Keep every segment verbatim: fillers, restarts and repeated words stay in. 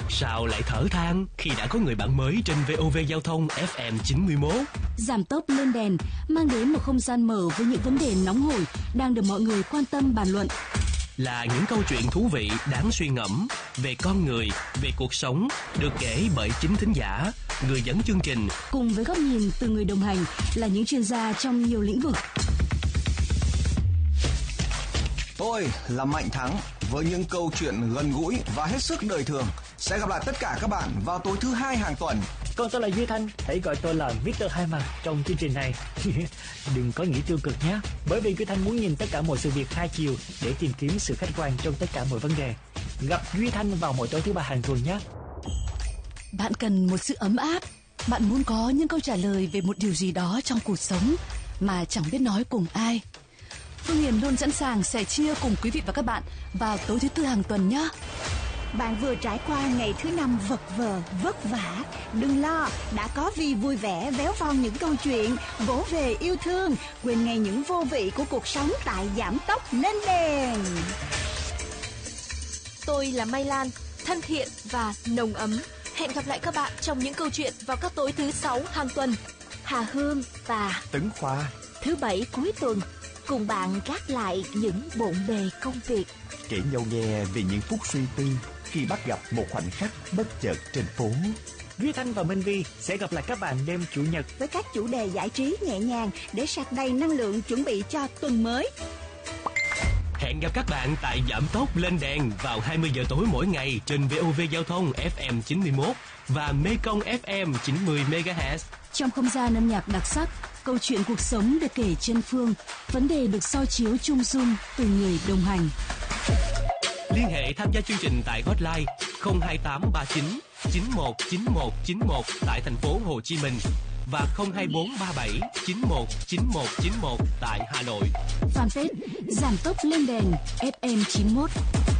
Sao lại thở than khi đã có người bạn mới trên vê o vê Giao thông ép em chín mươi mốt? Giảm tốc lên đèn mang đến một không gian mở với những vấn đề nóng hổi đang được mọi người quan tâm bàn luận. Là những câu chuyện thú vị đáng suy ngẫm về con người, về cuộc sống, được kể bởi chính thính giả, người dẫn chương trình, cùng với góc nhìn từ người đồng hành là những chuyên gia trong nhiều lĩnh vực. Tôi là Mạnh Thắng với những câu chuyện gần gũi và hết sức đời thường. Sẽ gặp lại tất cả các bạn vào tối thứ hai hàng tuần. Còn tôi là Duy Thanh, hãy gọi tôi là mít tơ Hai Mặt trong chương trình này. Đừng có nghĩ tiêu cực nhé, bởi vì Duy Thanh muốn nhìn tất cả mọi sự việc hai chiều để tìm kiếm sự khách quan trong tất cả mọi vấn đề. Gặp Duy Thanh vào mỗi tối thứ ba hàng tuần nhé. Bạn cần một sự ấm áp, bạn muốn có những câu trả lời về một điều gì đó trong cuộc sống mà chẳng biết nói cùng ai. Phương Hiền luôn sẵn sàng sẻ chia cùng quý vị và các bạn vào tối thứ tư hàng tuần nhé. Bạn vừa trải qua ngày thứ năm vật vờ, vất vả. Đừng lo, đã có Vi vui vẻ véo von những câu chuyện, vỗ về yêu thương, quên ngay những vô vị của cuộc sống tại Giảm Tốc Lên Đèn. Tôi là Mai Lan, thân thiện và nồng ấm. Hẹn gặp lại các bạn trong những câu chuyện vào các tối thứ sáu hàng tuần. Hà Hương và Tấn Khoa thứ bảy cuối tuần cùng bạn gác lại những bộn bề công việc, kể nhau nghe về những phút suy tư khi bắt gặp một khoảnh khắc bất chợt trên phố. Duy Thanh và Minh Vi sẽ gặp lại các bạn đêm chủ nhật với các chủ đề giải trí nhẹ nhàng để sạc đầy năng lượng chuẩn bị cho tuần mới. Hẹn gặp các bạn tại Giảm Tốc Lên Đèn vào hai mươi giờ tối mỗi ngày trên vê o vê Giao thông ép em chín mươi mốt và Mekong ép em chín mươi mê ga héc. Trong không gian âm nhạc đặc sắc, câu chuyện cuộc sống được kể trên phương, vấn đề được soi chiếu chung dung từ người đồng hành. Liên hệ tham gia chương trình tại hotline không hai tám ba chín chín một chín một chín một tại thành phố Hồ Chí Minh và không hai bốn ba bảy chín một chín một chín một tại Hà Nội. Fanpage Giảm Tốc Lên Đèn ép em chín mốt.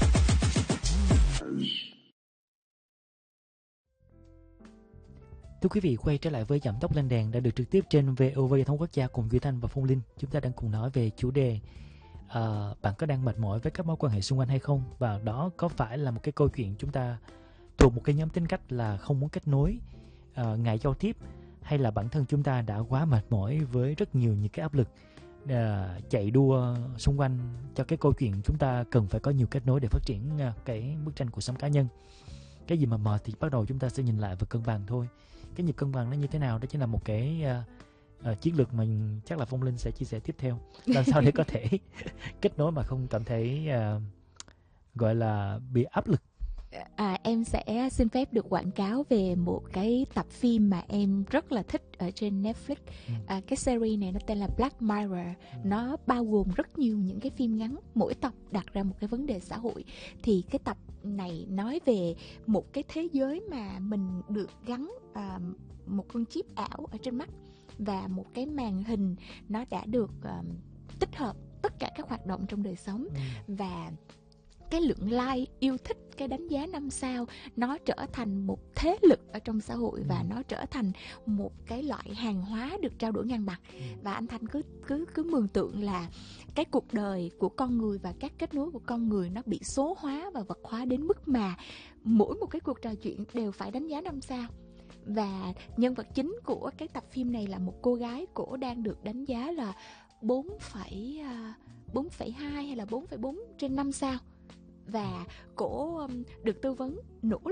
Thưa quý vị, quay trở lại với Giảm Tốc Lên Đèn đã được trực tiếp trên vê o vê Giao thông Quốc gia cùng Duy Thanh và Phong Linh. Chúng ta đang cùng nói về chủ đề à, bạn có đang mệt mỏi với các mối quan hệ xung quanh hay không? Và đó có phải là một cái câu chuyện chúng ta thuộc một cái nhóm tính cách là không muốn kết nối, à, ngại giao tiếp, hay là bản thân chúng ta đã quá mệt mỏi với rất nhiều những cái áp lực à, chạy đua xung quanh cho cái câu chuyện chúng ta cần phải có nhiều kết nối để phát triển à, cái bức tranh cuộc sống cá nhân. Cái gì mà mệt thì bắt đầu chúng ta sẽ nhìn lại và cân bằng thôi. Cái nhịp cân bằng nó như thế nào đó chính là một cái uh, uh, chiến lược mà chắc là Phong Linh sẽ chia sẻ tiếp theo. Làm sao để có thể kết nối mà không cảm thấy uh, gọi là bị áp lực. À, em sẽ xin phép được quảng cáo về một cái tập phim mà em rất là thích ở trên Netflix. Ừ. À, cái series này nó tên là Black Mirror. Ừ. Nó bao gồm rất nhiều những cái phim ngắn, mỗi tập đặt ra một cái vấn đề xã hội. Thì cái tập này nói về một cái thế giới mà mình được gắn à, một con chip ảo ở trên mắt và một cái màn hình nó đã được à, tích hợp tất cả các hoạt động trong đời sống. Ừ. Và cái lượng like, yêu thích, cái đánh giá năm sao nó trở thành một thế lực ở trong xã hội. Và nó trở thành một cái loại hàng hóa được trao đổi ngang bằng. Và anh Thanh cứ cứ cứ mường tượng là cái cuộc đời của con người và các kết nối của con người nó bị số hóa và vật hóa đến mức mà mỗi một cái cuộc trò chuyện đều phải đánh giá năm sao. Và nhân vật chính của cái tập phim này là một cô gái, cổ đang được đánh giá là bốn phẩy hai hay là bốn phẩy bốn trên năm sao. Và cổ um, được tư vấn nỗ